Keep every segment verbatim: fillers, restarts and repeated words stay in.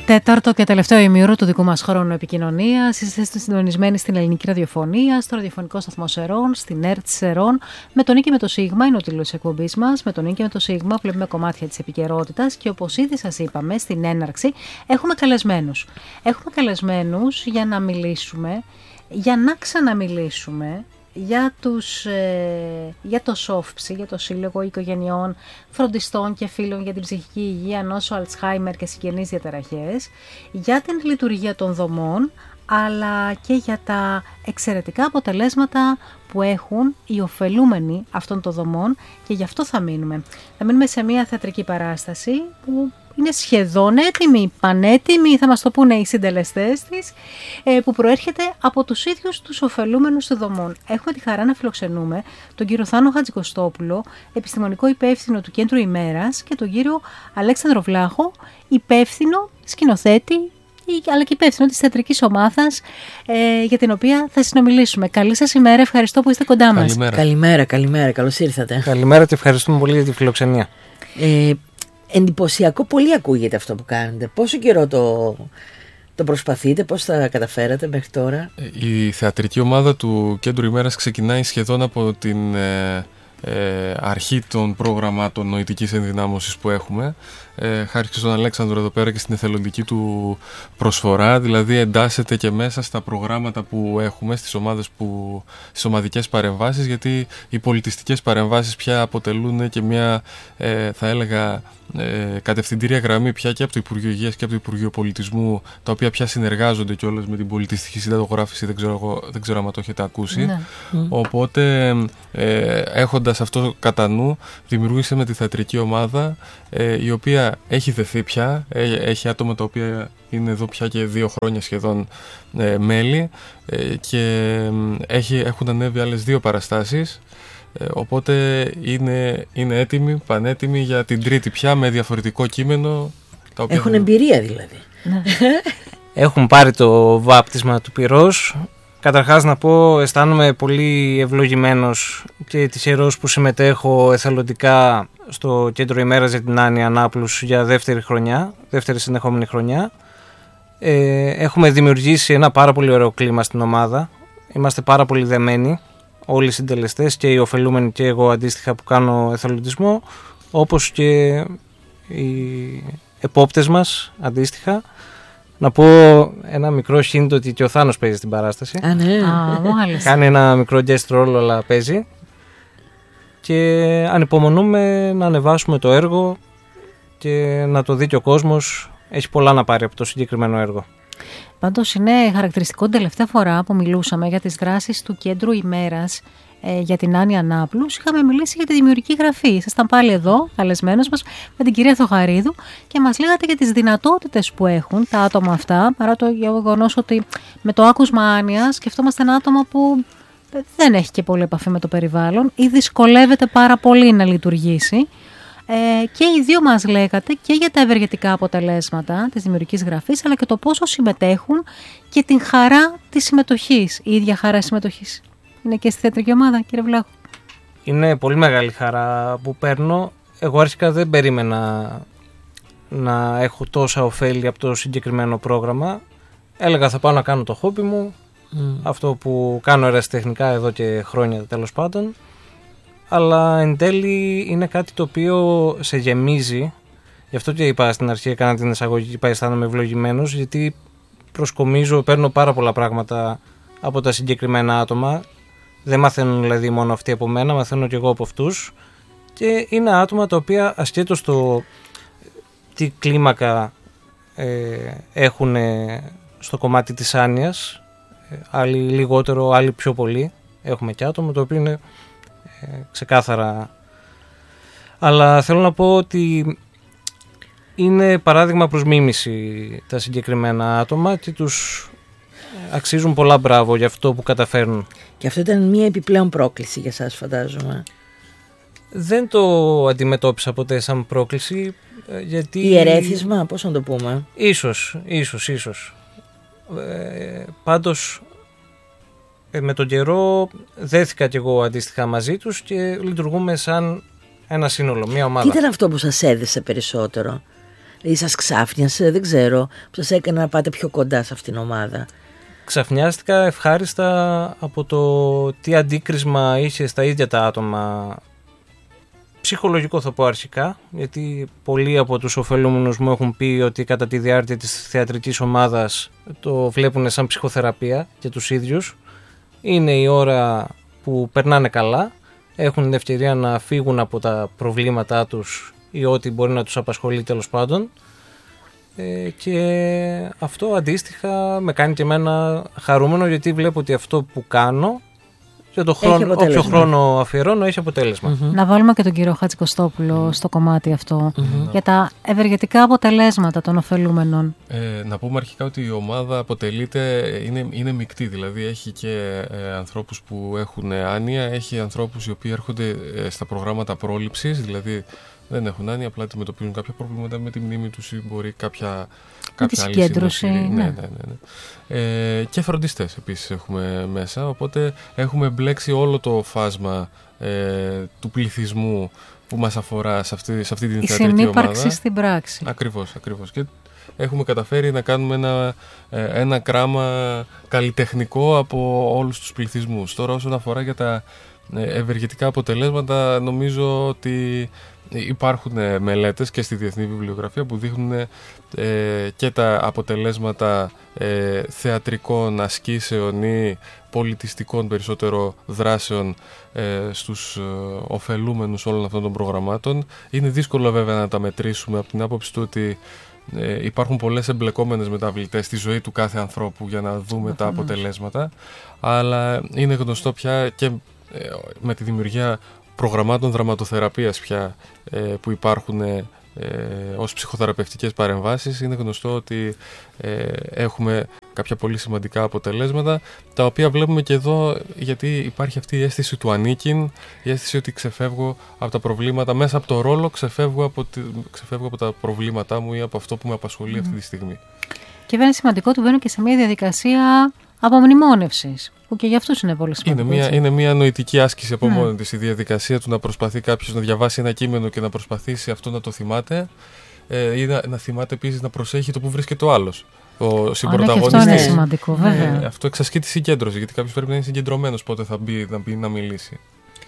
Τέταρτο και τελευταίο ημίωρο του δικού μας χρόνου επικοινωνίας. Είστε συντονισμένοι στην ελληνική ραδιοφωνία, στο ραδιοφωνικό σταθμό Σερών, στην ΕΡΤ Σερών. Με τον Νίκη και με το Σίγμα είναι ο τίτλος της εκπομπής μας. Με τον Νίκη και με το Σίγμα βλέπουμε κομμάτια της επικαιρότητας και όπως ήδη σας είπαμε στην έναρξη, έχουμε καλεσμένους. Έχουμε καλεσμένους για να μιλήσουμε, για να ξαναμιλήσουμε. Για, τους, ε, για το ΣΟΦΨΙ, για το Σύλλογο Οικογενειών Φροντιστών και Φίλων για την Ψυχική Υγεία, Νόσο Αλτσχάιμερ και Συγγενείς Διαταραχές, για την λειτουργία των δομών, αλλά και για τα εξαιρετικά αποτελέσματα που έχουν οι ωφελούμενοι αυτών των δομών και γι' αυτό θα μείνουμε. Θα μείνουμε σε μια θεατρική παράσταση που είναι σχεδόν έτοιμη, πανέτοιμη, θα μας το πούνε οι συντελεστές της, που προέρχεται από τους ίδιους τους ωφελούμενους των δομών. Έχουμε τη χαρά να φιλοξενούμε τον κύριο Θάνο Χατζικοστόπουλο, επιστημονικό υπεύθυνο του Κέντρου Ημέρας, και τον κύριο Αλέξανδρο Βλάχο, υπεύθυνο σκηνοθέτη, αλλά και υπεύθυνο της θεατρικής ομάδας ε, για την οποία θα συνομιλήσουμε. Καλή σας ημέρα, ευχαριστώ που είστε κοντά μας. Καλημέρα, καλημέρα, καλημέρα, καλώς ήρθατε. Καλημέρα και ευχαριστούμε πολύ για τη φιλοξενία. Ε, εντυπωσιακό πολύ ακούγεται αυτό που κάνετε. Πόσο καιρό το, το προσπαθείτε, πώς θα καταφέρατε μέχρι τώρα? Η θεατρική ομάδα του Κέντρου Ημέρας ξεκινάει σχεδόν από την ε, ε, αρχή των προγραμμάτων νοητικής ενδυνάμωσης που έχουμε. Ε, χάρη και στον Αλέξανδρο εδώ πέρα και στην εθελοντική του προσφορά, δηλαδή εντάσσεται και μέσα στα προγράμματα που έχουμε, στις ομάδες που, στις ομαδικές παρεμβάσεις, γιατί οι πολιτιστικές παρεμβάσεις πια αποτελούν και μια, ε, θα έλεγα, ε, κατευθυντήρια γραμμή πια και από το Υπουργείο Υγείας και από το Υπουργείο Πολιτισμού, τα οποία πια συνεργάζονται κιόλας με την πολιτιστική συνταγογράφηση, δεν ξέρω, δεν ξέρω αν το έχετε ακούσει. Ναι. Οπότε, ε, έχοντας αυτό κατά νου, δημιουργήσαμε τη θεατρική ομάδα, ε, η οποία έχει δεθεί πια, έχει άτομα τα οποία είναι εδώ πια και δύο χρόνια σχεδόν ε, μέλη ε, και έχει, έχουν ανέβει άλλες δύο παραστάσεις, ε, οπότε είναι, είναι έτοιμοι, πανέτοιμοι για την τρίτη πια με διαφορετικό κείμενο. Τα οποία έχουν είναι... εμπειρία δηλαδή. Έχουν πάρει το βάπτισμα του πυρός. Καταρχάς να πω, αισθάνομαι πολύ ευλογημένος και τυχερός που συμμετέχω εθελοντικά στο Κέντρο Ημέρας για την Άνοια Νάπλους για δεύτερη χρονιά, δεύτερη συνεχόμενη χρονιά. Ε, έχουμε δημιουργήσει ένα πάρα πολύ ωραίο κλίμα στην ομάδα. Είμαστε πάρα πολύ δεμένοι, όλοι οι συντελεστές και οι ωφελούμενοι και εγώ αντίστοιχα που κάνω εθελοντισμό, όπως και οι επόπτες μας αντίστοιχα. Να πω ένα μικρό hint ότι και ο Θάνος παίζει στην παράσταση. Α, ναι. Α, μάλιστα. Κάνει ένα μικρό guest role, αλλά παίζει. Και ανυπομονούμε να ανεβάσουμε το έργο και να το δει και ο κόσμος. Έχει πολλά να πάρει από το συγκεκριμένο έργο. Πάντως είναι χαρακτηριστικό την τελευταία φορά που μιλούσαμε για τις δράσεις του Κέντρου Ημέρας ε, για την Άνοια Νάπλους. Είχαμε μιλήσει για τη δημιουργική γραφή. Ήσασταν πάλι εδώ, καλεσμένος μας, με την κυρία Θοχαρίδου και μας λέγατε για τις δυνατότητες που έχουν τα άτομα αυτά, παρά το γεγονός ότι με το άκουσμα άνοιας σκεφτόμαστε ένα άτομο που δεν έχει και πολύ επαφή με το περιβάλλον ή δυσκολεύεται πάρα πολύ να λειτουργήσει. Ε, και οι δύο μας λέγατε και για τα ευεργετικά αποτελέσματα της δημιουργικής γραφής, αλλά και το πόσο συμμετέχουν και την χαρά της συμμετοχής. Η ίδια χαρά συμμετοχής είναι και στη θεατρική ομάδα, κύριε Βλάχο? Είναι πολύ μεγάλη χαρά που παίρνω. Εγώ αρχικά δεν περίμενα να έχω τόσα ωφέλη από το συγκεκριμένο πρόγραμμα. Έλεγα θα πάω να κάνω το χόμπι μου, mm. αυτό που κάνω ερασιτεχνικά εδώ και χρόνια τέλος πάντων. Αλλά εν τέλει είναι κάτι το οποίο σε γεμίζει. Γι' αυτό και είπα στην αρχή, έκανα την εισαγωγή και είπα αισθάνομαι ευλογημένος, γιατί προσκομίζω, παίρνω πάρα πολλά πράγματα από τα συγκεκριμένα άτομα. Δεν μαθαίνουν δηλαδή μόνο αυτοί από μένα, μαθαίνω και εγώ από αυτούς. Και είναι άτομα τα οποία ασχέτως το τι κλίμακα ε, έχουν στο κομμάτι της άνοιας, ε, άλλοι λιγότερο, άλλοι πιο πολύ. Έχουμε και άτομα το οποίο είναι ξεκάθαρα, αλλά θέλω να πω ότι είναι παράδειγμα προς μίμηση τα συγκεκριμένα άτομα και τους αξίζουν πολλά μπράβο για αυτό που καταφέρνουν. Και αυτό ήταν μια επιπλέον πρόκληση για σας, φαντάζομαι. Δεν το αντιμετώπισα ποτέ σαν πρόκληση, γιατί... Ιερέθισμα, πώς να το πούμε? Ίσως, ίσως, ίσως. Ε, πάντως με τον καιρό δέθηκα κι εγώ αντίστοιχα μαζί τους και λειτουργούμε σαν ένα σύνολο, μια ομάδα. Τι ήταν αυτό που σας έδεσε περισσότερο? Ή σας ξάφνιασε, δεν ξέρω, που σας έκανε να πάτε πιο κοντά σε αυτήν την ομάδα? Ξαφνιάστηκα ευχάριστα από το τι αντίκρισμα είχε στα ίδια τα άτομα. Ψυχολογικό θα πω αρχικά, γιατί πολλοί από τους ωφελούμενους μου έχουν πει ότι κατά τη διάρκεια της θεατρικής ομάδας το βλέπουν σαν ψυχοθεραπεία για τους ίδιους. Είναι η ώρα που περνάνε καλά, έχουν την ευκαιρία να φύγουν από τα προβλήματά τους ή ό,τι μπορεί να τους απασχολεί τέλος πάντων. Ε, και αυτό αντίστοιχα με κάνει και εμένα χαρούμενο, γιατί βλέπω ότι αυτό που κάνω, για το χρόνο, όποιο χρόνο αφιερώνω, έχει αποτέλεσμα. Mm-hmm. Να βάλουμε και τον κύριο Χατζικοστόπουλο mm-hmm. στο κομμάτι αυτό mm-hmm. για τα ευεργετικά αποτελέσματα των ωφελούμενων. Ε, να πούμε αρχικά ότι η ομάδα αποτελείται, είναι, είναι μεικτή, δηλαδή έχει και ε, ανθρώπους που έχουν άνοια, έχει ανθρώπους οι οποίοι έρχονται ε, στα προγράμματα πρόληψης, δηλαδή δεν έχουν άνοια, απλά αντιμετωπίζουν κάποια προβλήματα με τη μνήμη τους ή μπορεί κάποια, κάποια άλλη συγκέντρωση. Ναι, ναι, ναι, ναι. Ε, και φροντιστές επίσης έχουμε μέσα, οπότε έχουμε μπλέξει όλο το φάσμα ε, του πληθυσμού που μας αφορά σε αυτή, σε αυτή την θεατρική ομάδα. Η συνύπαρξη στην πράξη. Ακριβώς, ακριβώς. Και έχουμε καταφέρει να κάνουμε ένα, ένα κράμα καλλιτεχνικό από όλους τους πληθυσμούς. Τώρα όσον αφορά για τα ευεργετικά αποτελέσματα, νομίζω ότι υπάρχουν μελέτες και στη διεθνή βιβλιογραφία που δείχνουν ε, και τα αποτελέσματα ε, θεατρικών ασκήσεων ή πολιτιστικών περισσότερο δράσεων ε, στους ε, ωφελούμενους όλων αυτών των προγραμμάτων. Είναι δύσκολο βέβαια να τα μετρήσουμε από την άποψη του ότι ε, υπάρχουν πολλές εμπλεκόμενες μεταβλητές στη ζωή του κάθε ανθρώπου για να δούμε τα αποτελέσματα, αλλά είναι γνωστό πια και ε, με τη δημιουργία προγραμμάτων δραματοθεραπείας πια ε, που υπάρχουν ε, ως ψυχοθεραπευτικές παρεμβάσεις, είναι γνωστό ότι ε, έχουμε κάποια πολύ σημαντικά αποτελέσματα, τα οποία βλέπουμε και εδώ, γιατί υπάρχει αυτή η αίσθηση του ανήκειν, η αίσθηση ότι ξεφεύγω από τα προβλήματα, μέσα από το ρόλο ξεφεύγω από, τη, ξεφεύγω από τα προβλήματά μου ή από αυτό που με απασχολεί mm. αυτή τη στιγμή. Και βέβαια είναι σημαντικό ότι μπαίνω και σε μια διαδικασία απομνημόνευσης, που και για αυτούς είναι πολύ σημαντικό. Είναι μια, είναι μια νοητική άσκηση από ναι. μόνη της, η διαδικασία του να προσπαθεί κάποιος να διαβάσει ένα κείμενο και να προσπαθήσει αυτό να το θυμάται, ε, ή να, να θυμάται επίσης να προσέχει το που βρίσκεται ο άλλος. Ο συμπροταγωνιστής. Αυτό είναι σημαντικό, βέβαια. Ε, αυτό εξασκεί τη συγκέντρωση, γιατί κάποιος πρέπει να είναι συγκεντρωμένος πότε θα μπει να, μπει, να μιλήσει.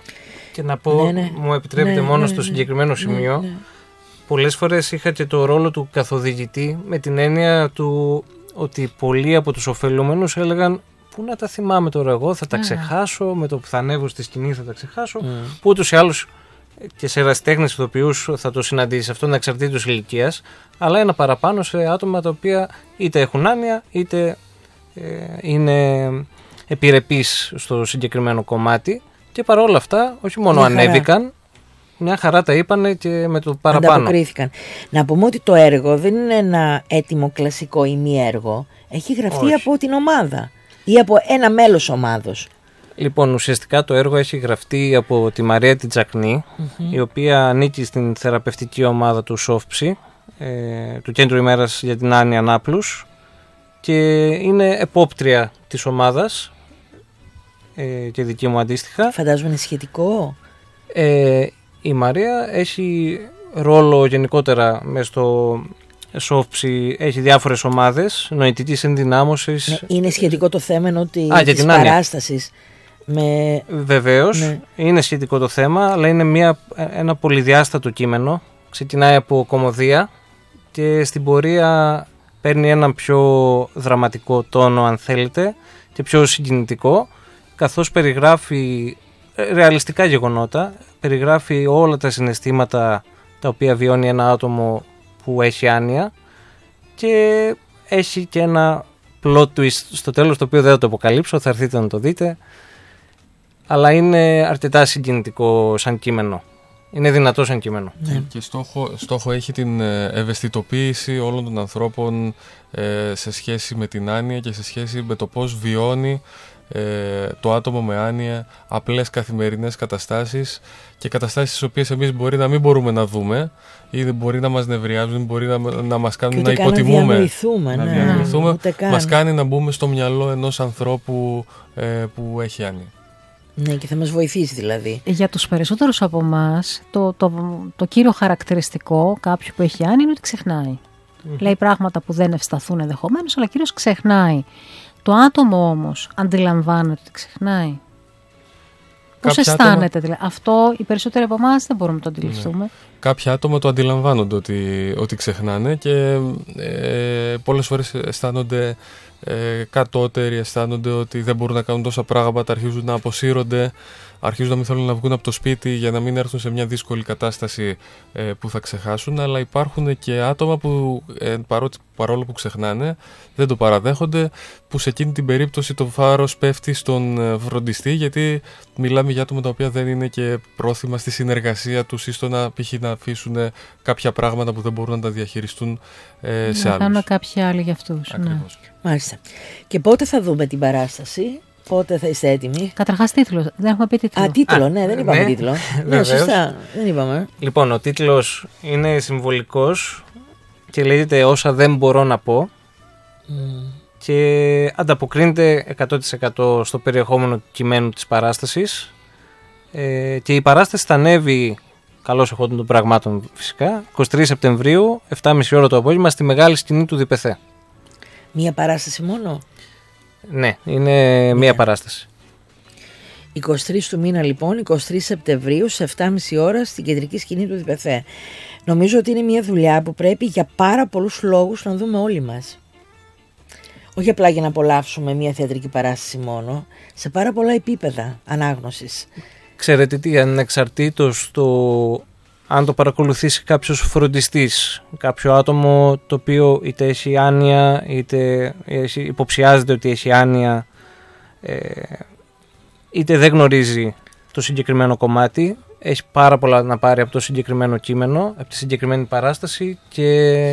Και να πω, ναι, ναι. μου επιτρέπετε ναι, μόνο ναι, στο ναι, συγκεκριμένο ναι, σημείο, ναι, ναι. πολλές φορές είχα και το ρόλο του καθοδηγητή, με την έννοια του ότι πολλοί από τους ωφελούμενους έλεγαν πού να τα θυμάμαι τώρα εγώ, θα τα mm. ξεχάσω, με το που θα ανέβω στη σκηνή θα τα ξεχάσω, mm. που ούτως ή άλλως και σε ερασιτέχνες ηθοποιούς θα το συναντήσει αυτό, ανεξαρτήτως ηλικίας, αλλά ένα παραπάνω σε άτομα τα οποία είτε έχουν άνοια είτε ε, είναι επιρρεπείς στο συγκεκριμένο κομμάτι, και παρόλα αυτά όχι μόνο μια ανέβηκαν, χαρά. Μια χαρά τα είπανε και με το παραπάνω. Ανταποκρίθηκαν. Να πούμε ότι το έργο δεν είναι ένα έτοιμο κλασικό ημιέργο. Έχει γραφτεί όχι. από την ομάδα ή από ένα μέλος ομάδος. Λοιπόν, ουσιαστικά το έργο έχει γραφτεί από τη Μαρία Τιτζακνή, mm-hmm. η οποία ανήκει στην θεραπευτική ομάδα του ΣΟΦΠΣΙ, ε, του Κέντρου ημέρας για την άνοια Νάπλους, και είναι επόπτρια της ομάδας ε, και δική μου αντίστοιχα. Φαντάζομαι είναι σχετικό. Ε, η Μαρία έχει ρόλο γενικότερα μες στο ΣΟΦΠΣΙ, έχει διάφορες ομάδες νοητικής ενδυνάμωσης. Ναι, είναι σχετικό το θέμα ενώ ότι Α, της παράστασης. Με... Βεβαίως, ναι. είναι σχετικό το θέμα, αλλά είναι μια, ένα πολυδιάστατο κείμενο. Ξεκινάει από κωμωδία και στην πορεία παίρνει έναν πιο δραματικό τόνο, αν θέλετε, και πιο συγκινητικό, καθώς περιγράφει ρεαλιστικά γεγονότα, περιγράφει όλα τα συναισθήματα τα οποία βιώνει ένα άτομο που έχει άνοια, και έχει και ένα plot twist στο τέλος, το οποίο δεν θα το αποκαλύψω, θα έρθετε να το δείτε, αλλά είναι αρκετά συγκινητικό σαν κείμενο. Είναι δυνατό σαν κείμενο. Και, και στόχο, στόχο έχει την ευαισθητοποίηση όλων των ανθρώπων ε, σε σχέση με την άνοια και σε σχέση με το πώς βιώνει ε, το άτομο με άνοια απλές καθημερινές καταστάσεις, και καταστάσεις τις οποίες εμείς μπορεί να μην μπορούμε να δούμε ή μπορεί να μας νευριάζουν, μπορεί να, να μας κάνουν να υποτιμούμε, να διανοηθούμε, να ναι, διανοηθούμε. Μας κάνει να μπούμε στο μυαλό ενός ανθρώπου ε, που έχει άνοια. Ναι, και θα μας βοηθήσει δηλαδή. Για τους περισσότερους από εμάς, το, το, το, το κύριο χαρακτηριστικό κάποιου που έχει άνοια είναι ότι ξεχνάει. Mm-hmm. Λέει πράγματα που δεν ευσταθούν ενδεχομένως, αλλά κυρίως ξεχνάει. Το άτομο όμως αντιλαμβάνεται ότι ξεχνάει. Πώς αισθάνεται, άτομα... δηλαδή. Αυτό οι περισσότεροι από εμάς δεν μπορούμε να το αντιληφθούμε. Ναι. Κάποια άτομα το αντιλαμβάνονται ότι, ότι ξεχνάνε και ε, πολλές φορές αισθάνονται ε, κατώτεροι, αισθάνονται ότι δεν μπορούν να κάνουν τόσα πράγματα, αρχίζουν να αποσύρονται, αρχίζουν να μην θέλουν να βγουν από το σπίτι για να μην έρθουν σε μια δύσκολη κατάσταση ε, που θα ξεχάσουν, αλλά υπάρχουν και άτομα που ε, παρότι, παρόλο που ξεχνάνε δεν το παραδέχονται, που σε εκείνη την περίπτωση το βάρος πέφτει στον φροντιστή, γιατί μιλάμε για άτομα τα οποία δεν είναι και πρόθυμα στη συνεργασία τους ή στο να, π.χ. να αφήσουν κάποια πράγματα που δεν μπορούν να τα διαχειριστούν ε, σε άλλους. Να κάνουν κάποια άλλη για αυτούς. Ναι. Μάλιστα. Και πότε θα δούμε την παράσταση? Πότε θα είστε έτοιμοι? Καταρχάς τίτλο. Δεν έχουμε πει τίτλο. Α, τίτλο, Α, ναι, δεν είπαμε ναι. τίτλο. Ναι, σωστά. Δεν είπαμε. Λοιπόν, ο τίτλος είναι συμβολικός και λέγεται «Όσα δεν μπορώ να πω» mm. και ανταποκρίνεται εκατό τοις εκατό στο περιεχόμενο του κειμένου της παράστασης ε, και η παράσταση θα ανέβει, καλώς εχόντων των πραγμάτων φυσικά, εικοστή τρίτη Σεπτεμβρίου, επτά και μισή ώρα το απόγευμα, στη μεγάλη σκηνή του ΔΠΘ. Μία παράσταση μόνο? Ναι, είναι μία παράσταση. εικοστή τρίτη του μήνα λοιπόν, εικοστή τρίτη Σεπτεμβρίου, σε επτά και μισή ώρα στην κεντρική σκηνή του ΔΠΘ. Νομίζω ότι είναι μια δουλειά που πρέπει για πάρα πολλούς λόγους να δούμε όλοι μας. Όχι απλά για να απολαύσουμε μια θεατρική παράσταση μόνο, σε πάρα πολλά επίπεδα ανάγνωσης. Ξέρετε τι, ανεξαρτήτως το αν το παρακολουθήσει κάποιος φροντιστής, κάποιο άτομο το οποίο είτε έχει άνοια, είτε υποψιάζεται ότι έχει άνοια, είτε δεν γνωρίζει το συγκεκριμένο κομμάτι, έχει πάρα πολλά να πάρει από το συγκεκριμένο κείμενο, από τη συγκεκριμένη παράσταση και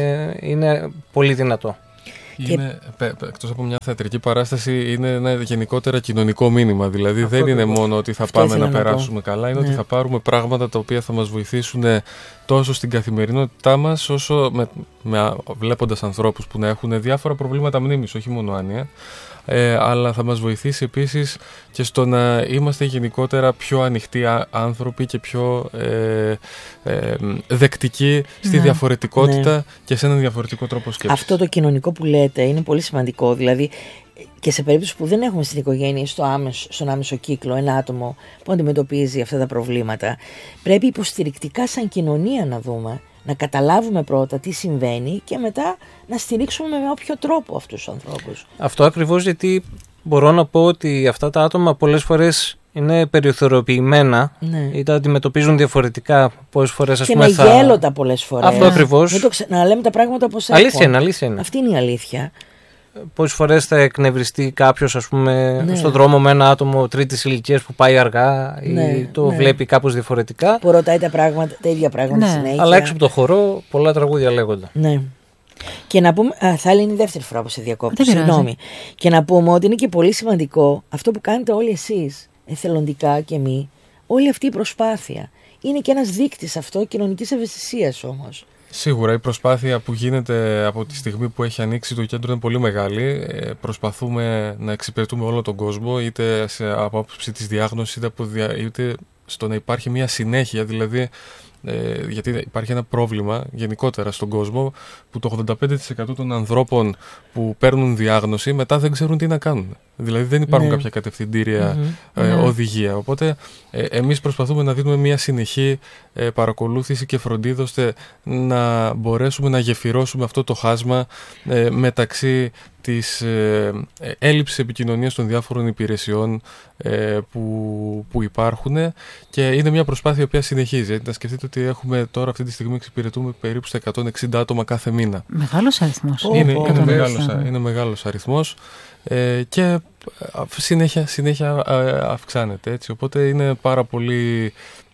είναι πολύ δυνατό. Είναι, και... εκτός από μια θεατρική παράσταση, είναι ένα γενικότερα κοινωνικό μήνυμα. Δηλαδή αυτό δεν είναι μόνο ότι θα πάμε να, να περάσουμε πω. καλά, είναι ναι. ότι θα πάρουμε πράγματα τα οποία θα μας βοηθήσουν τόσο στην καθημερινότητά μας, όσο με, με, βλέποντας ανθρώπους που να έχουν διάφορα προβλήματα μνήμης, όχι μόνο άνοια. Ε, αλλά θα μας βοηθήσει επίσης και στο να είμαστε γενικότερα πιο ανοιχτοί άνθρωποι και πιο ε, ε, δεκτικοί στη ναι, διαφορετικότητα ναι. και σε έναν διαφορετικό τρόπο σκέψης. Αυτό το κοινωνικό που λέτε είναι πολύ σημαντικό. Δηλαδή και σε περίπτωση που δεν έχουμε στην οικογένεια, στο άμεσο, στον άμεσο κύκλο, ένα άτομο που αντιμετωπίζει αυτά τα προβλήματα, πρέπει υποστηρικτικά σαν κοινωνία να δούμε, να καταλάβουμε πρώτα τι συμβαίνει και μετά να στηρίξουμε με όποιο τρόπο αυτούς τους ανθρώπους. Αυτό ακριβώς, γιατί μπορώ να πω ότι αυτά τα άτομα πολλές φορές είναι περιθωριοποιημένα ναι. ή τα αντιμετωπίζουν διαφορετικά πολλές φορές. Ας και πούμε, με θα... γέλοτα πολλές φορές. Αυτό ακριβώς. Το ξε... Να λέμε τα πράγματα όπως αλήθεια έχουν. Είναι, αλήθεια είναι. Αυτή είναι η αλήθεια. Πόσες φορές θα εκνευριστεί κάποιος, ας πούμε, ναι. στον δρόμο με ένα άτομο τρίτης ηλικίας που πάει αργά ή ναι, το ναι. βλέπει κάπως διαφορετικά. Που ρωτάει τα, πράγματα, τα ίδια πράγματα ναι. συνέχεια. Αλλά έξω από το χορό πολλά τραγούδια λέγονται. Ναι. Και να πούμε, α, θα είναι η δεύτερη φορά που σε διακόπτω, συγγνώμη. Και να πούμε ότι είναι και πολύ σημαντικό αυτό που κάνετε όλοι εσείς, εθελοντικά και μη, όλη αυτή η προσπάθεια. Είναι και ένας δείκτης αυτό κοινωνικής ευαισθησίας όμως. Σίγουρα η προσπάθεια που γίνεται από τη στιγμή που έχει ανοίξει το κέντρο είναι πολύ μεγάλη. Ε, προσπαθούμε να εξυπηρετούμε όλο τον κόσμο, είτε σε, από άποψη της διάγνωσης, είτε, από, είτε στο να υπάρχει μια συνέχεια, δηλαδή ε, γιατί υπάρχει ένα πρόβλημα γενικότερα στον κόσμο που το ογδόντα πέντε τοις εκατό των ανθρώπων που παίρνουν διάγνωση μετά δεν ξέρουν τι να κάνουν. Δηλαδή δεν υπάρχουν ναι. κάποια κατευθυντήρια mm-hmm. ε, οδηγία. Οπότε ε, εμείς προσπαθούμε να δίνουμε μια συνεχή ε, παρακολούθηση και φροντίδα ώστε να μπορέσουμε να γεφυρώσουμε αυτό το χάσμα ε, μεταξύ της ε, έλλειψης επικοινωνίας των διάφορων υπηρεσιών ε, που, που υπάρχουν, και είναι μια προσπάθεια η οποία συνεχίζει. Να σκεφτείτε ότι έχουμε τώρα αυτή τη στιγμή εξυπηρετούμε περίπου στα εκατόν εξήντα άτομα κάθε μήνα. Μεγάλος αριθμός. Είναι, είναι, είναι, μεγάλος, είναι μεγάλος αριθμός ε, και συνέχεια, συνέχεια αυξάνεται, έτσι. Οπότε είναι πάρα πολύ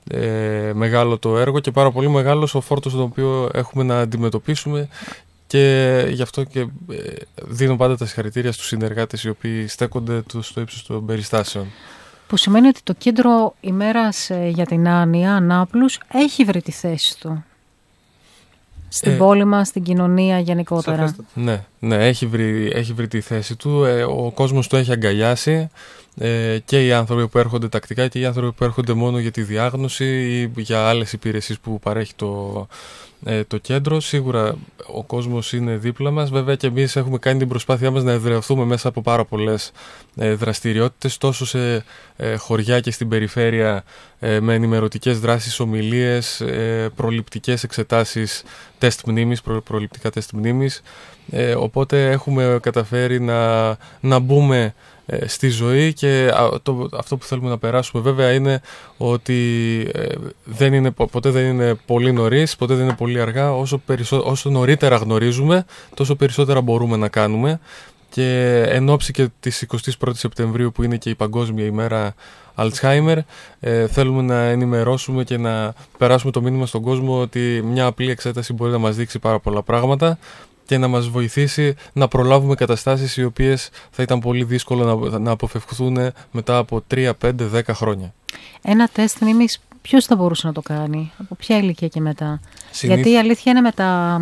ε, μεγάλο το έργο και πάρα πολύ μεγάλος ο φόρτος τον οποίο έχουμε να αντιμετωπίσουμε. Και γι' αυτό και δίνω πάντα τα συγχαρητήρια στους συνεργάτες οι οποίοι στέκονται στο ύψος των περιστάσεων. Που σημαίνει ότι το Κέντρο ημέρας για την άνοια, Ανάπλους, έχει βρει τη θέση του στην ε, πόλη μας, στην κοινωνία γενικότερα. Ναι, Ναι, έχει βρει, έχει βρει τη θέση του, ε, ο κόσμος το έχει αγκαλιάσει, ε, και οι άνθρωποι που έρχονται τακτικά και οι άνθρωποι που έρχονται μόνο για τη διάγνωση ή για άλλες υπηρεσίες που παρέχει το, ε, το κέντρο. Σίγουρα ο κόσμος είναι δίπλα μας, βέβαια και εμείς έχουμε κάνει την προσπάθειά μας να εδραιωθούμε μέσα από πάρα πολλές ε, δραστηριότητες, τόσο σε ε, χωριά και στην περιφέρεια, ε, με ενημερωτικές δράσεις, ομιλίες, ε, προληπτικές εξετάσεις, τεστ μνήμης, προ, προληπτικά τεστ μνήμης. Ε, οπότε έχουμε καταφέρει να, να μπούμε ε, στη ζωή, και το, αυτό που θέλουμε να περάσουμε βέβαια είναι ότι ε, δεν είναι, ποτέ δεν είναι πολύ νωρίς, ποτέ δεν είναι πολύ αργά. Όσο, περισσό, όσο νωρίτερα γνωρίζουμε, τόσο περισσότερα μπορούμε να κάνουμε, και εν ώψη και της εικοστής πρώτης Σεπτεμβρίου, που είναι και η Παγκόσμια ημέρα Alzheimer, ε, θέλουμε να ενημερώσουμε και να περάσουμε το μήνυμα στον κόσμο ότι μια απλή εξέταση μπορεί να μας δείξει πάρα πολλά πράγματα και να μας βοηθήσει να προλάβουμε καταστάσεις οι οποίες θα ήταν πολύ δύσκολο να, να αποφευχθούν μετά από τρία, πέντε, δέκα χρόνια. Ένα τεστ μνήμης ποιος θα μπορούσε να το κάνει, από ποια ηλικία και μετά? Συνήθ... Γιατί η αλήθεια είναι με, τα,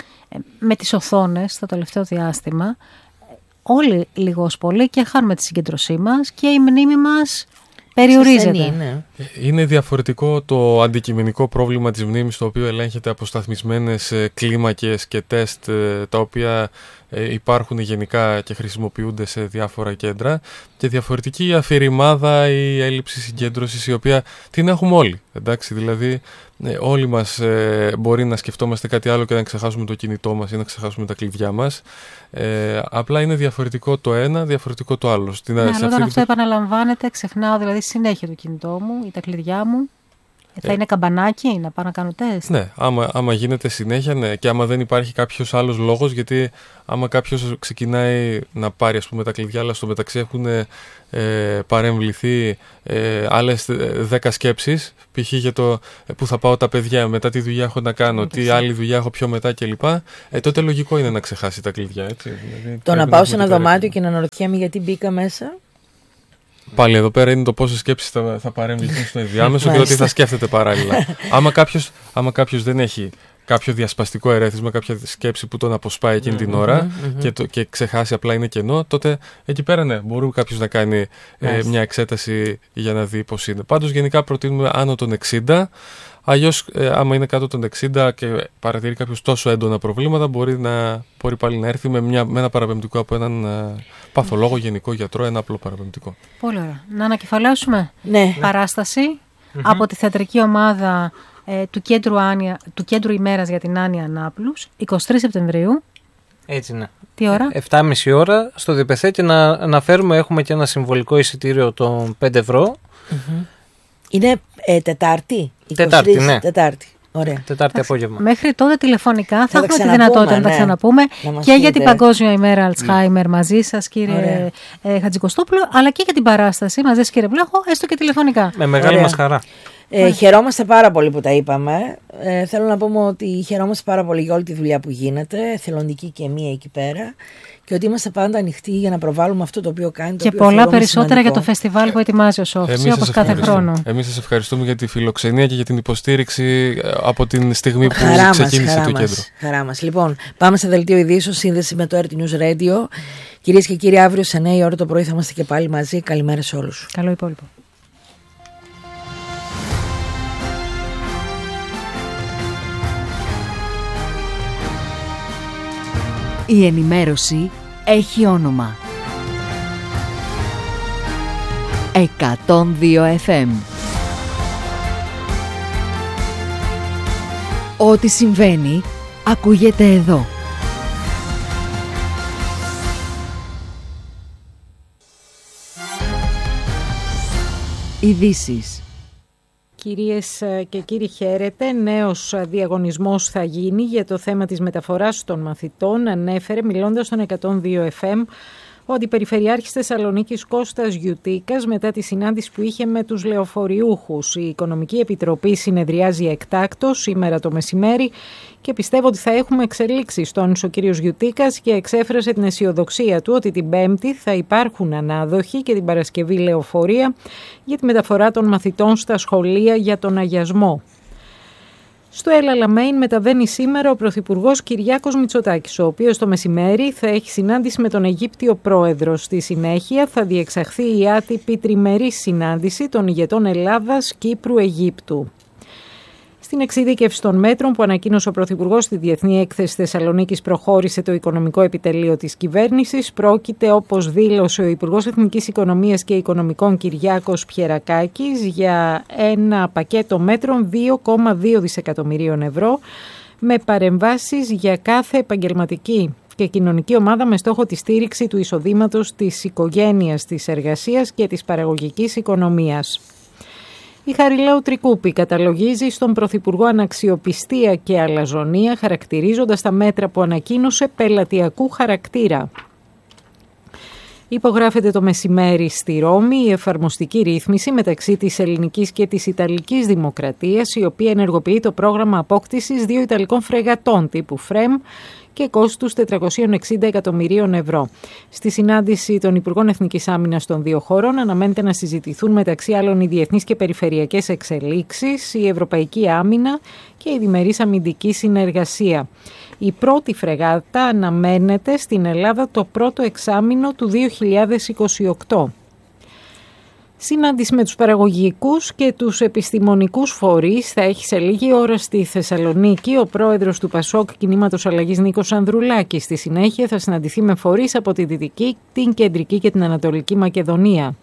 με τις οθόνες το τελευταίο διάστημα όλοι λίγος πολύ και χάνουμε τη συγκέντρωσή μας και η μνήμη μας περιορίζεται. Είναι. είναι διαφορετικό το αντικειμενικό πρόβλημα της μνήμης, το οποίο ελέγχεται από σταθμισμένες κλίμακες και τεστ, τα οποία υπάρχουν γενικά και χρησιμοποιούνται σε διάφορα κέντρα, και διαφορετική η αφηρημάδα ή η έλλειψη συγκέντρωσης, η οποία την έχουμε όλοι. Εντάξει, δηλαδή όλοι μας ε, μπορεί να σκεφτόμαστε κάτι άλλο και να ξεχάσουμε το κινητό μας ή να ξεχάσουμε τα κλειδιά μας. Ε, απλά είναι διαφορετικό το ένα, διαφορετικό το άλλο. Στην, ναι, αλλά όταν αυτό το... επαναλαμβάνεται, ξεχνάω δηλαδή συνέχεια το κινητό μου ή τα κλειδιά μου. Θα είναι καμπανάκι να πάω να κάνω τεστ? Ναι, άμα, άμα γίνεται συνέχεια, ναι, και άμα δεν υπάρχει κάποιος άλλος λόγος, γιατί άμα κάποιος ξεκινάει να πάρει, ας πούμε, τα κλειδιά, αλλά στο μεταξύ έχουν ε, παρεμβληθεί ε, άλλες δέκα σκέψεις, π.χ. για το ε, που θα πάω τα παιδιά, μετά τι δουλειά έχω να κάνω, τι άλλη δουλειά έχω πιο μετά κλπ. Ε, τότε λογικό είναι να ξεχάσει τα κλειδιά, έτσι. Δηλαδή, το να πάω να σε ένα δωμάτιο και να αναρωτιέμαι γιατί μπήκα μέσα. Πάλι εδώ πέρα είναι το πόσες σκέψεις θα, θα παρέμβληθούν στο ενδιάμεσο και το τι θα σκέφτεται παράλληλα. άμα, κάποιος, άμα κάποιος δεν έχει κάποιο διασπαστικό ερέθισμα, κάποια σκέψη που τον αποσπάει εκείνη την ώρα mm-hmm. και, το, και ξεχάσει, απλά είναι κενό, τότε εκεί πέρα ναι, μπορεί κάποιος να κάνει ε, μια εξέταση για να δει πώς είναι. Πάντως γενικά προτείνουμε άνω των εξήντα. Αλλιώς, ε, άμα είναι κάτω των εξήντα και παρατηρεί κάποιος τόσο έντονα προβλήματα, μπορεί, να, μπορεί πάλι να έρθει με, μια, με ένα παραπεμπτικό από έναν ε, παθολόγο, γενικό γιατρό, ένα απλό παραπεμπτικό. Πολύ ωραία. Να ανακεφαλαιώσουμε. Ναι. Παράσταση mm-hmm. από τη θεατρική ομάδα ε, του, κέντρου Άνια, του Κέντρου ημέρας για την Άνια Νάπλους, εικοστή τρίτη Σεπτεμβρίου. Έτσι, ναι. Τι ώρα? εφτά και μισή ώρα στο ΔΠΘ, και να αναφέρουμε έχουμε και ένα συμβολικό εισιτήριο των πέντε ευρώ. Mm-hmm. Είναι ε, Τετάρτη. Τετάρτη, ναι. Τετάρτη. Ωραία. Τετάρτη απόγευμα. Μέχρι τότε τηλεφωνικά θα, θα έχουμε τη δυνατότητα ναι. να τα ξαναπούμε να και για την Παγκόσμια ημέρα Alzheimer ναι. μαζί σας, κύριε ε, Χατζικοστόπουλο, αλλά και για την παράσταση μαζί σας, κύριε Βλάχο, έστω και τηλεφωνικά. Με μεγάλη Ωραία. μας χαρά. Ε, χαιρόμαστε πάρα πολύ που τα είπαμε. Ε, θέλω να πούμε ότι χαιρόμαστε πάρα πολύ για όλη τη δουλειά που γίνεται, εθελοντική και μία εκεί πέρα. Και ότι είμαστε πάντα ανοιχτοί για να προβάλλουμε αυτό το οποίο κάνει. Και το οποίο πολλά περισσότερα σημαντικό. για το φεστιβάλ που ετοιμάζει ο Σόφης, όπως κάθε χρόνο. Εμείς σας ευχαριστούμε για τη φιλοξενία και για την υποστήριξη από την στιγμή που χαρά ξεκίνησε μας, το χαρά κέντρο. Μας, χαρά μας. Λοιπόν, πάμε σε δελτίο ειδήσεων, σύνδεση με το αρ τι News Radio. Κυρίες και κύριοι, αύριο σε εννιά η ώρα το πρωί θα είμαστε και πάλι μαζί. Καλημέρα σε όλους. Καλό υπόλοιπο. Η ενημέρωση έχει όνομα. εκατόν δύο εφ εμ. Ό,τι συμβαίνει, ακούγεται εδώ. Ειδήσεις. Κυρίες και κύριοι, χαίρετε. Νέος διαγωνισμός θα γίνει για το θέμα της μεταφοράς των μαθητών, ανέφερε μιλώντας στον εκατόν δύο εφ εμ ο Αντιπεριφερειάρχης Θεσσαλονίκης Κώστας Γιουτίκας μετά τη συνάντηση που είχε με τους λεωφοριούχους. Η Οικονομική Επιτροπή συνεδριάζει εκτάκτως σήμερα το μεσημέρι και πιστεύω ότι θα έχουμε εξελίξεις, τόνισε ο κ. Γιουτίκας και εξέφρασε την αισιοδοξία του ότι την Πέμπτη θα υπάρχουν ανάδοχοι και την Παρασκευή λεωφορεία για τη μεταφορά των μαθητών στα σχολεία για τον αγιασμό. Στο El Alamein μεταβαίνει σήμερα ο Πρωθυπουργός Κυριάκος Μητσοτάκης, ο οποίος το μεσημέρι θα έχει συνάντηση με τον Αιγύπτιο Πρόεδρο. Στη συνέχεια θα διεξαχθεί η άτυπη τριμερής συνάντηση των ηγετών Ελλάδας, Κύπρου, Αιγύπτου. Στην εξειδίκευση των μέτρων που ανακοίνωσε ο Πρωθυπουργός στη Διεθνή Έκθεση Θεσσαλονίκης προχώρησε το οικονομικό επιτελείο της κυβέρνησης. Πρόκειται, όπως δήλωσε ο Υπουργός Εθνικής Οικονομίας και Οικονομικών Κυριάκος Πιερακάκης, για ένα πακέτο μέτρων δύο κόμμα δύο δισεκατομμυρίων ευρώ με παρεμβάσεις για κάθε επαγγελματική και κοινωνική ομάδα με στόχο τη στήριξη του εισοδήματος της οικογένειας, της εργασίας και της παραγωγικής οικονομίας. Η Χαριλάου Τρικούπη καταλογίζει στον Πρωθυπουργό αναξιοπιστία και αλαζονία, χαρακτηρίζοντας τα μέτρα που ανακοίνωσε πελατειακού χαρακτήρα. Υπογράφεται το μεσημέρι στη Ρώμη η εφαρμοστική ρύθμιση μεταξύ της ελληνικής και της ιταλικής δημοκρατίας, η οποία ενεργοποιεί το πρόγραμμα απόκτησης δύο ιταλικών φρεγατών τύπου ΦΡΕΜ και κόστους τετρακόσια εξήντα εκατομμυρίων ευρώ. Στη συνάντηση των Υπουργών Εθνικής Άμυνας των δύο χωρών αναμένεται να συζητηθούν μεταξύ άλλων οι διεθνείς και περιφερειακές εξελίξεις, η ευρωπαϊκή άμυνα και η διμερής αμυντική συνεργασία. Η πρώτη φρεγάτα αναμένεται στην Ελλάδα το πρώτο εξάμηνο του δύο χιλιάδες είκοσι οκτώ. Συνάντηση με τους παραγωγικούς και τους επιστημονικούς φορείς θα έχει σε λίγη ώρα στη Θεσσαλονίκη ο πρόεδρος του Πασόκ Κινήματος Αλλαγής Νίκος Ανδρουλάκης. Στη συνέχεια θα συναντηθεί με φορείς από τη Δυτική, την Κεντρική και την Ανατολική Μακεδονία.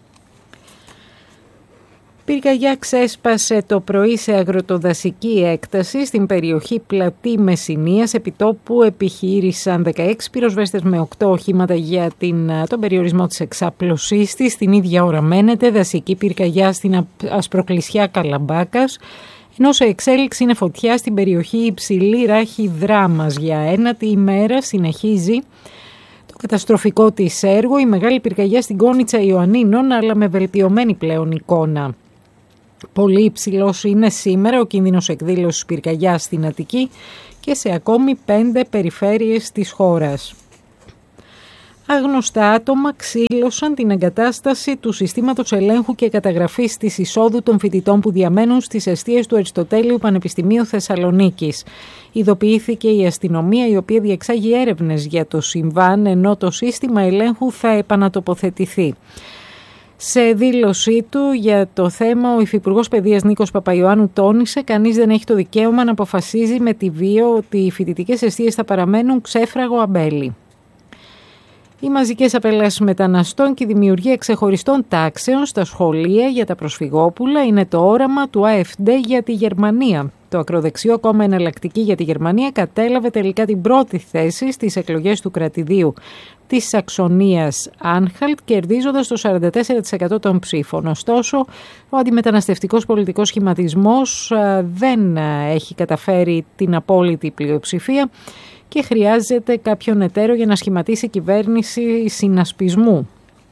Πυρκαγιά ξέσπασε το πρωί σε αγροτοδασική έκταση στην περιοχή Πλατή Μεσσηνίας. Επιτόπου επιχείρησαν δεκαέξι πυροσβέστες με οκτώ οχήματα για την, τον περιορισμό της εξάπλωσής της. Την ίδια ώρα μένεται δασική πυρκαγιά στην Ασπροκλησιά Καλαμπάκας, ενώ σε εξέλιξη είναι φωτιά στην περιοχή Υψηλή Ράχη Δράμας. Για ένατη ημέρα συνεχίζει το καταστροφικό της έργο η μεγάλη πυρκαγιά στην Κόνιτσα Ιωαννίνων, αλλά με βελτιωμένη πλέον εικόνα. Πολύ υψηλός είναι σήμερα ο κίνδυνος εκδήλωσης πυρκαγιάς στην Αττική και σε ακόμη πέντε περιφέρειες της χώρας. Άγνωστα άτομα ξύλωσαν την εγκατάσταση του συστήματος ελέγχου και καταγραφής της εισόδου των φοιτητών που διαμένουν στις εστίες του Αριστοτέλειου Πανεπιστημίου Θεσσαλονίκης. Ειδοποιήθηκε η αστυνομία, η οποία διεξάγει έρευνες για το συμβάν, ενώ το σύστημα ελέγχου θα επανατοποθετηθεί. Σε δήλωσή του για το θέμα, ο Υφυπουργός Παιδείας Νίκος Παπαϊωάννου τόνισε: κανείς δεν έχει το δικαίωμα να αποφασίζει με τη βία ότι οι φοιτητικές εστίες θα παραμένουν ξέφραγο αμπέλι. Οι μαζικές απελάσεις μεταναστών και η δημιουργία ξεχωριστών τάξεων στα σχολεία για τα προσφυγόπουλα είναι το όραμα του ΑΕΦΔ για τη Γερμανία. Το ακροδεξιό κόμμα Εναλλακτική για τη Γερμανία κατέλαβε τελικά την πρώτη θέση στις εκλογές του κρατηδίου της Σαξονίας Άνχαλτ, κερδίζοντας το σαράντα τέσσερα τοις εκατό των ψήφων. Ωστόσο, ο αντιμεταναστευτικός πολιτικός σχηματισμός δεν έχει καταφέρει την απόλυτη πλειοψηφία και χρειάζεται κάποιον εταίρο για να σχηματίσει κυβέρνηση συνασπισμού.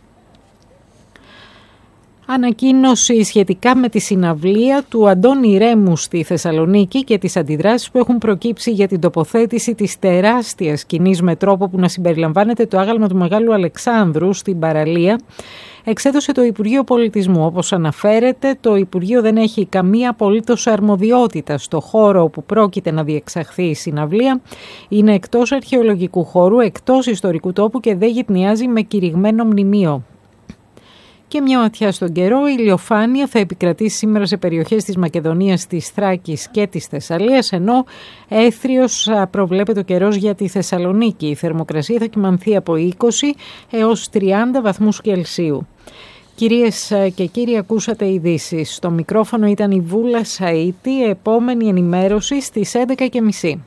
Ανακοίνωση σχετικά με τη συναυλία του Αντώνη Ρέμου στη Θεσσαλονίκη και τις αντιδράσεις που έχουν προκύψει για την τοποθέτηση της τεράστιας σκηνής με τρόπο που να συμπεριλαμβάνεται το άγαλμα του Μεγάλου Αλεξάνδρου στην παραλία, εξέδωσε το Υπουργείο Πολιτισμού. Όπως αναφέρεται, το Υπουργείο δεν έχει καμία απολύτως αρμοδιότητα στο χώρο όπου πρόκειται να διεξαχθεί η συναυλία. Είναι εκτός αρχαιολογικού χώρου, εκτός ιστορικού τόπου και δεν γυτνιάζει με κηρυγμένο μνημείο. Και μια ματιά στον καιρό, η ηλιοφάνεια θα επικρατήσει σήμερα σε περιοχές της Μακεδονίας, της Θράκης και της Θεσσαλίας, ενώ έθριος προβλέπεται ο καιρός για τη Θεσσαλονίκη. Η θερμοκρασία θα κυμανθεί από είκοσι έως τριάντα βαθμούς Κελσίου. Κυρίες και κύριοι, ακούσατε ειδήσεις. Στο μικρόφωνο ήταν η Βούλα Σαΐτη, επόμενη ενημέρωση στις έντεκα και μισή.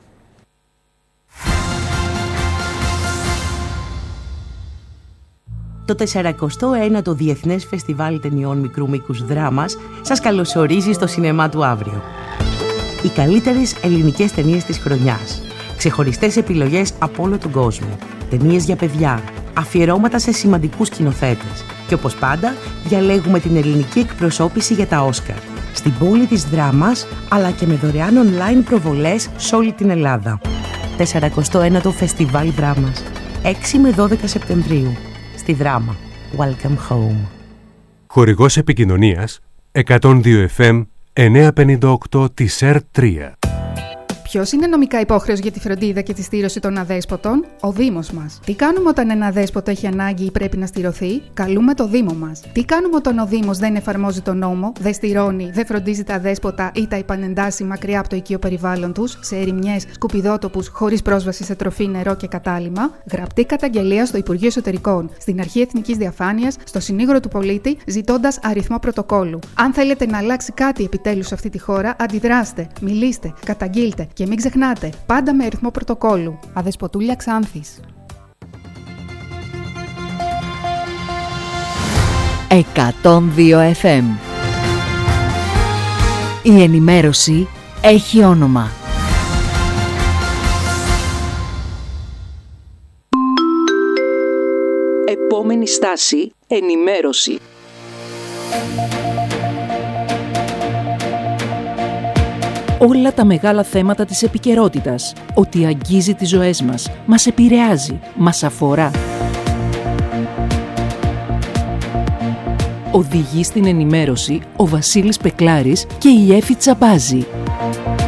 Το τεσσαρακοστό ένατο Διεθνές Φεστιβάλ Ταινιών Μικρού Μήκους Δράμας σας καλωσορίζει στο σινεμά του αύριο. Οι καλύτερες ελληνικές ταινίες της χρονιάς. Ξεχωριστές επιλογές από όλο τον κόσμο. Ταινίες για παιδιά. Αφιερώματα σε σημαντικούς σκηνοθέτες. Και όπως πάντα, διαλέγουμε την ελληνική εκπροσώπηση για τα Όσκαρ. Στην πόλη της Δράμας, αλλά και με δωρεάν online προβολές σε όλη την Ελλάδα. τεσσαρακοστό ένατο Φεστιβάλ Δράμας. έξι με δώδεκα Σεπτεμβρίου. Στη Δράμα. Welcome home. Χορηγός επικοινωνίας εκατόν δύο εφ εμ εννιακόσια πενήντα οκτώ της ερ τρία. Ποιος είναι νομικά υπόχρεος για τη φροντίδα και τη στήρωση των αδέσποτων? Ο Δήμος μας. Τι κάνουμε όταν ένα αδέσποτο έχει ανάγκη ή πρέπει να στηρωθεί? Καλούμε το Δήμο μας. Τι κάνουμε όταν ο Δήμος δεν εφαρμόζει τον νόμο, δεν στηρώνει, δεν φροντίζει τα αδέσποτα ή τα επανεντάσει μακριά από το οικείο περιβάλλον τους, σε ερημιές, σκουπιδότοπους, χωρίς πρόσβαση σε τροφή, νερό και κατάλυμμα? Γραπτή καταγγελία στο Υπουργείο Εσωτερικών, στην Αρχή Εθνικής Διαφάνειας, στο Συνήγορο του Πολίτη, ζητώντας αριθμό πρωτοκόλλου. Αν θέλετε να αλλάξει κάτι επιτέλους σε αυτή τη χώρα, αντιδράστε, μιλήστε, καταγγείλτε και μην ξεχνάτε, πάντα με αριθμό πρωτοκόλλου. Αδεσποτούλια Ξάνθης. εκατόν δύο εφ εμ. Η ενημέρωση έχει όνομα. Επόμενη στάση, ενημέρωση. Όλα τα μεγάλα θέματα της επικαιρότητας, ότι αγγίζει τις ζωές μας, μας επηρεάζει, μας αφορά. Οδηγεί στην ενημέρωση ο Βασίλης Πεκλάρης και η Έφη Τσαμπάζη.